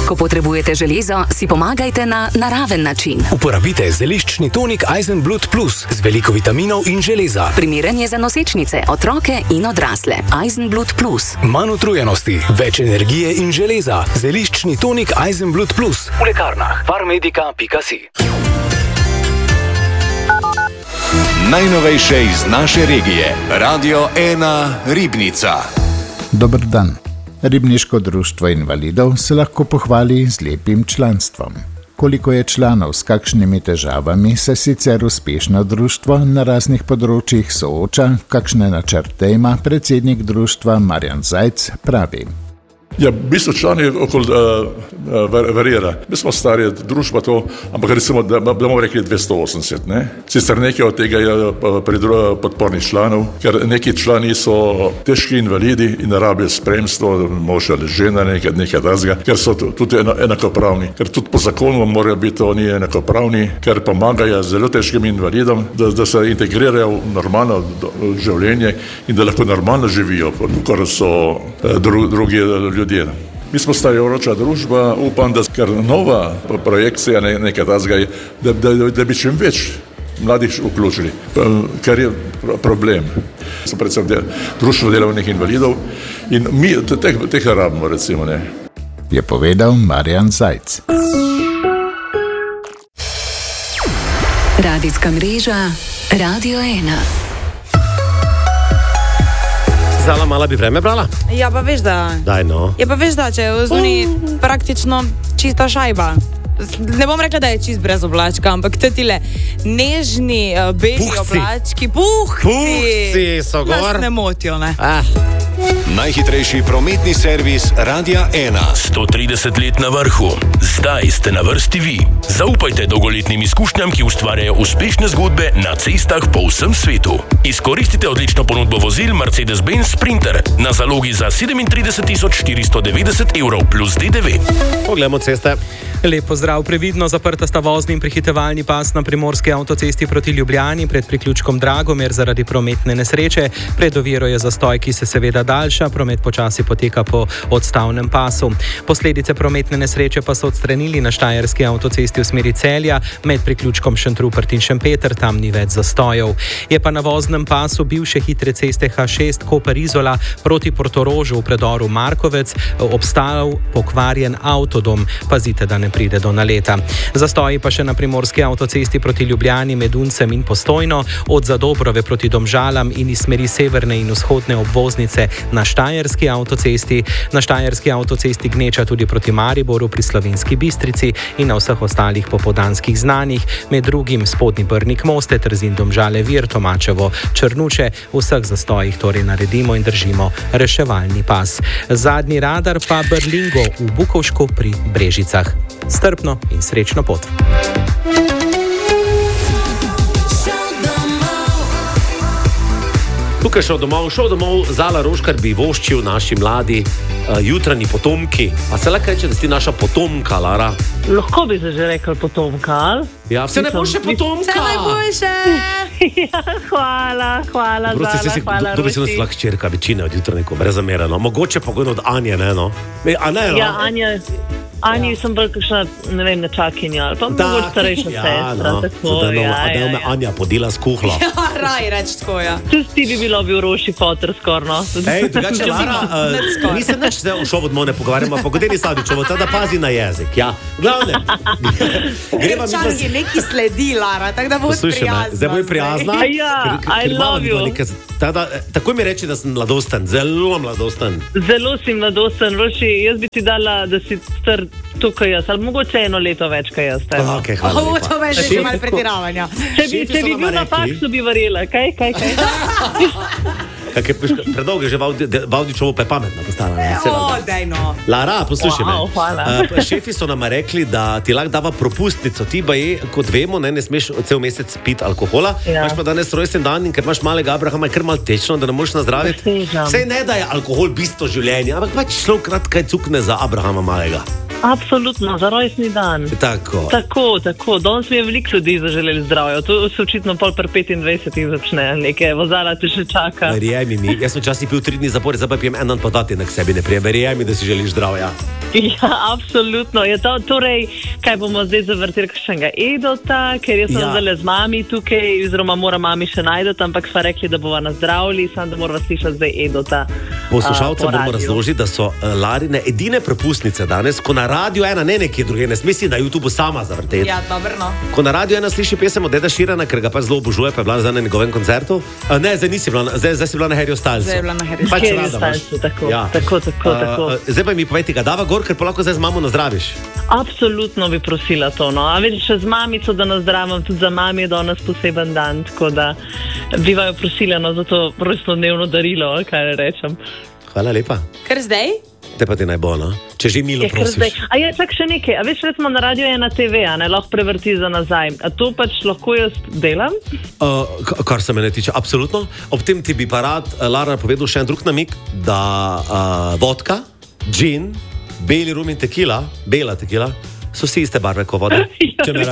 Ko potrebujete železo, si pomagajte na naraven način. Uporabite zeliščni tonik Eisenblut Plus z veliko vitaminov in železa. Primeren je za nosečnice, otroke in odrasle. Eisenblut Plus. Manj utrujenosti, več energije in železa. Zeliščni tonik Eisenblut Plus. V lekarnah farmedica.si. Najnovejše iz naše regije. Radio 1 Ribnica. Dober dan. Ribniško društvo invalidov se lahko pohvali z lepim članstvom. Koliko je članov s kakšnimi težavami, se sicer uspešno društvo na raznih področjih sooča, kakšne načrte ima predsednik društva Marjan Zajc pravi. Ja, v bistvu člani okoli varira. Mi smo stari družba to, ampak recimo, da bomo rekli 280, ne? Sicer nekaj od tega je podpornih članov, ker neki člani so težki invalidi in rabijo spremstvo, mož ali žena, nekaj razga, ker so tudi enakopravni. Ker tudi po zakonu morajo biti oni enakopravni, ker pomagajo zelo težkim invalidom, da se integrirajo v normalno življenje in da lahko normalno živijo, kot so drugi ljudje. Mi smo starajoča družba, upam, da ker nova projekcija nekaj razga je, da bi čim več mladih vključili, ker je problem. So predvsem društvo delovnih invalidov in mi teh rabimo, recimo, ne. Je povedal Marjan Zajc. Radijska mreža Radio 1. Zala, mala bi vreme brala? Ja, pa veš, da... Daj, no. Ja, pa veš, da če je v zuni praktično čista šajba. Ne bom rekla, da je čist brez oblačka, ampak te tile nežni, beli oblački, puhci so gor. Nas ne motijo, ne? Najhitrejši prometni servis Radia 1. 130 let na vrhu. Zdaj ste na vrsti vi. Zaupajte dolgoletnim izkušnjam, ki ustvarjajo uspešne zgodbe na cestah po vsem svetu. Izkoristite odlično ponudbo vozil Mercedes-Benz Sprinter na zalogi za 37.490 evrov plus DDV. Poglejmo ceste. Lep pozdrav, previdno zaprta sta vozni in prehitevalni pas na primorski avtocesti proti Ljubljani pred priključkom Dragomer zaradi prometne nesreče. Pred oviro je zastoj, ki se seveda daljša, promet počasi poteka po odstavnem pasu. Posledice prometne nesreče pa so odstranili na štajerski avtocesti v smeri Celja med priključkom Šentrupert in Šempeter, tam ni več zastojev. Je pa na voznem pasu bivše hitre ceste H6 Koper-Izola proti Portorožu v predoru Markovec obstal pokvarjen avtodom. Pazite, da ne pride do naleta. Zastoji pa še na primorski avtocesti proti Ljubljani med Uncem in Postojno, od Zadobrove proti Domžalam in iz smeri severne in vzhodne obvoznice na štajerski avtocesti. Na štajerski avtocesti gneča tudi proti Mariboru pri Slovenski Bistrici in na vseh ostalih popoldanskih znanjih, med drugim Spodnji Brnik Moste, Trzin Domžale Vir, Tomačevo Črnuče. V vseh zastojih torej naredimo in držimo reševalni pas. Zadnji radar pa Berlingo v Bukovšku pri Brežicah. Strpno in srečno pot. Tukaj šel domov Zala Roškar bi voščil naši mladi jutranji potomki. A se lahko reče, da si naša potomka, Lara? Lahko bi se že rekel potomka. Ja, vse najboljše potomka. Vse najboljše. Ja, hvala Zala, hvala Roši. Kdo bi se nas lahko čerka večine od jutranjikov, brez zamere, no? Mogoče pogojno od Anje, ne, no? A ne, no? Ja, Anji sem bolj kakšna, ne vem, nečakinja, ali pa mogoče starejša sestra, tako, A da me Anja podela s kuhlo. Ja, raj reč tako, ja. Tudi ti bi bilo bi v Roši fotor skorno. Ej, drugače, Lara, nisem neč se v šov od mone pogovarjamo, pa godeni Savičevo, da pazi na jezik, ja. Glavne. Rečan je neki sledi, Lara, tako da bo prijazna. Zdaj bo prijazna. Ja, I love you. Takoj mi reči, da sem mladosten, zelo mladosten. Zelo si mladosten, Roši, jaz bi ti dala, da si star tukaj jaz, ali mogoče 1 leto več, kaj jaz. Okay, hvala lepa. To več je že malo pretiravanja. Če bi bil na faksu, bi verjela, kaj? Predolgo je že Vavdičovo pa je pametna postala. Daj no. Lara, poslušaj me. Hvala. Šefi so nam rekli, da ti lahko dava propustnico. Ti pa je, kot vemo, ne smeš cel mesec piti alkohola. Ja. Imaš pa danes rojsten dan in ker imaš malega Abrahama, je kar malo tečno, da ne moreš nazdraviti. Sej ne, da je alkohol bistvo življenja, ampak pač človek rad kaj cukne za Abrahama malega. Absolutno, za rojstni dan. Tako. Danes mi je veliko ljudi zaželeli zdravja. To se očitno pol pri 25 začne nekaj, vozala te še čaka. Verjemi mi, jaz sem včasih pil 3 dni zapored, zdaj pa pijem 1 dan pa 2 tedne k sebi ne prijem. Verjemi, da si želiš zdravja. Ja, absolutno. Je to, torej, kaj bomo zdaj zavrteli, kakšnega Edota, ker jaz sem zdaj z mami tukaj, oziroma mora mami še najdeti, ampak sva rekli, da bova nazdravili, samo da morava slišati zdaj Edota. Poslušalcem bomo razložiti, da so Larine edine prepustnice danes, ko na Radio 1, ne nekje druge, ne smisli na YouTubeu sama zavrteti. Ja, dobro, no. Ko na Radio 1 sliši pesem od Eda Sheerana, ker ga pa zelo obožuje, pa je bila zdaj na njegovem koncertu. Ne, zdaj nisi bila, zdaj si bila na Harryju Stylsu. Zdaj je bila na Harryju Stylsu, tako. Zdaj pa mi povejte, ga dava gor, ker pa lahko zdaj z mamo nazdraviš. Absolutno bi prosila to, no. A veš, še z mamico, da nazdravim, tudi za mami je danes poseben dan, tako da bi vaju prosila, no, za to rojstnodnevno darilo, kaj rečem. Hvala lepa. Ker zdaj? Te pa ti naj bo, no? Če že milo prosiš. A je čak še nekaj, a veš, recimo na Radio 1 TV, ne, lahko prevrti za nazaj. A to pač lahko jaz delam? Kar se mene tiče, absolutno. Ob tem ti bi pa rad, Lara, povedal še en drug namig, da vodka, gin, beli rum in tekila, bela tekila, so vsi iste barve kot voda.